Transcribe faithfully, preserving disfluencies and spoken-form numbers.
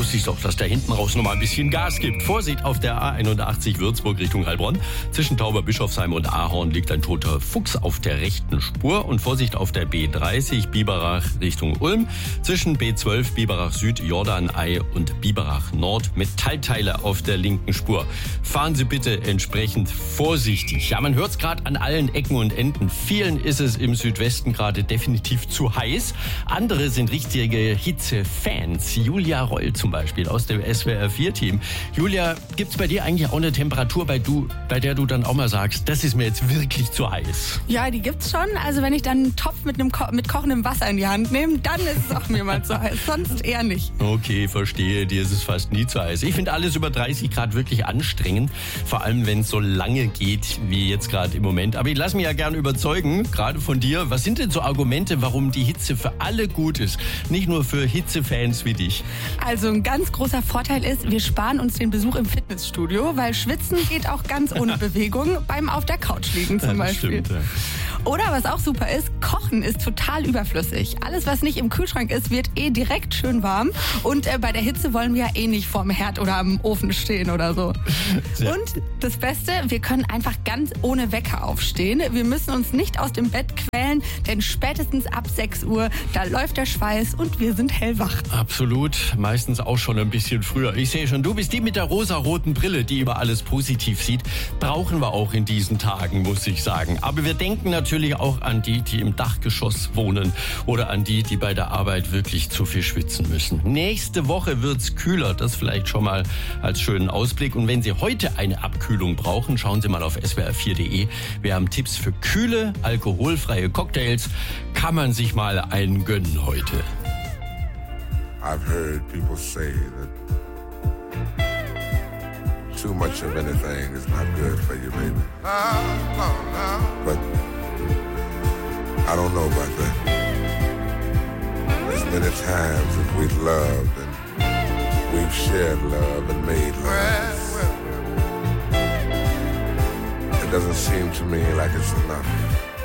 sich doch, dass da hinten raus noch mal ein bisschen Gas gibt. Vorsicht auf der A einundachtzig Würzburg Richtung Heilbronn. Zwischen Tauberbischofsheim und Ahorn liegt ein toter Fuchs auf der rechten Spur. Und Vorsicht auf der B dreißig Biberach Richtung Ulm. Zwischen B zwölf Biberach Süd, Jordanei und Biberach Nord. Metallteile auf der linken Spur. Fahren Sie bitte entsprechend vorsichtig. Ja, man hört es gerade an allen Ecken und Enden. Vielen ist es im Südwesten gerade definitiv zu heiß. Andere sind richtige Hitze-Fans. Julia Reul zum Beispiel aus dem S W R vier Team. Julia, gibt's bei dir eigentlich auch eine Temperatur, bei, du, bei der du dann auch mal sagst, das ist mir jetzt wirklich zu heiß? Ja, die gibt's schon. Also wenn ich dann einen Topf mit, einem Ko- mit kochendem Wasser in die Hand nehme, dann ist es auch mir mal zu heiß. Sonst eher nicht. Okay, verstehe. Dir ist es fast nie zu heiß. Ich finde alles über dreißig Grad wirklich anstrengend. Vor allem, wenn es so lange geht, wie jetzt gerade im Moment. Aber ich lasse mich ja gern überzeugen, gerade von dir. Was sind denn so Argumente, warum die Hitze für alle gut ist? Nicht nur für Hitzefans wie dich. Also ein ganz großer Vorteil ist, wir sparen uns den Besuch im Fitnessstudio, weil Schwitzen geht auch ganz ohne Bewegung beim auf der Couch liegen zum Ja, das Beispiel. stimmt, ja. Oder was auch super ist, Kochen ist total überflüssig. Alles, was nicht im Kühlschrank ist, wird eh direkt schön warm. Und äh, bei der Hitze wollen wir ja eh nicht vorm Herd oder am Ofen stehen oder so. Ja. Und das Beste, wir können einfach ganz ohne Wecker aufstehen. Wir müssen uns nicht aus dem Bett quälen, denn spätestens ab sechs Uhr, da läuft der Schweiß und wir sind hellwach. Absolut, meistens auch schon ein bisschen früher. Ich sehe schon, du bist die mit der rosaroten Brille, die immer alles positiv sieht. Brauchen wir auch in diesen Tagen, muss ich sagen. Aber wir denken natürlich auch an die, die im Dachgeschoss wohnen oder an die, die bei der Arbeit wirklich zu viel schwitzen müssen. Nächste Woche wird's kühler, das vielleicht schon mal als schönen Ausblick. Und wenn Sie heute eine Abkühlung brauchen, schauen Sie mal auf S W R vier punkt de. Wir haben Tipps für kühle, alkoholfreie Cocktails. Kann man sich mal einen gönnen heute. I've heard people say that too much of anything is not good for you, baby. But I don't know about that. There's many times that we've loved and we've shared love and made love. It doesn't seem to me like it's enough.